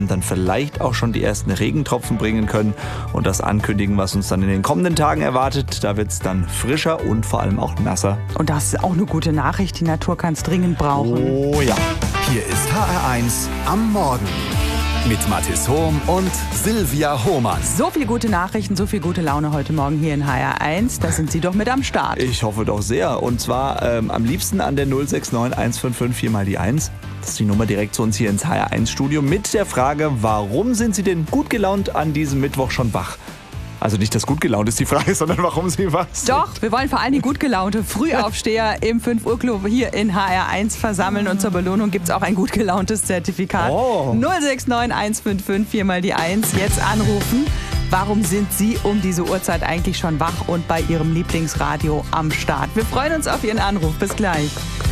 dann vielleicht auch schon die ersten Regentropfen bringen können und das ankündigen, was uns dann in den kommenden Tagen erwartet. Da wird es dann frischer und vor allem auch nasser. Und das ist auch eine gute Nachricht. Die Natur kann es dringend brauchen. Oh ja. Hier ist HR1 am Morgen mit Mathis Hohm und Silvia Hohmann. So viel gute Nachrichten, so viel gute Laune heute Morgen hier in HR1. Da sind Sie doch mit am Start. Ich hoffe doch sehr. Und zwar am liebsten an der 069 155 4 mal die 1. Das ist die Nummer direkt zu uns hier ins HR1-Studio mit der Frage, warum sind Sie denn gut gelaunt an diesem Mittwoch schon wach? Also nicht, dass gut gelaunt ist die Frage, sondern warum Sie wach sind. Doch, wir wollen vor allem die gut gelaunte Frühaufsteher im 5 Uhr Club hier in HR1 versammeln. Und zur Belohnung gibt es auch ein gut gelauntes Zertifikat. 069 155 4 mal die 1. Jetzt anrufen. Warum sind Sie um diese Uhrzeit eigentlich schon wach und bei Ihrem Lieblingsradio am Start? Wir freuen uns auf Ihren Anruf. Bis gleich.